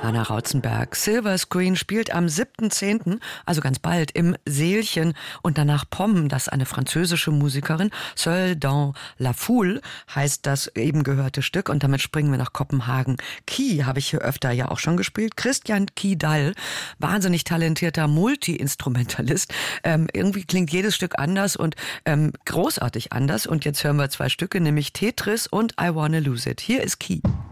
Anna Rautzenberg. Silver Screen spielt am 7.10., also ganz bald, im Seelchen und danach Pomm, das eine französische Musikerin, Seul dans la Foule, heißt das eben gehörte Stück, und damit springen wir nach Kopenhagen. Key habe ich hier öfter ja auch schon gespielt. Christian Kidal, wahnsinnig talentierter Multi-Instrumentalist. Irgendwie klingt jedes Stück anders und großartig anders. Und jetzt hören wir 2 Stücke, nämlich Tetris und I Wanna Lose It. Hier ist Key.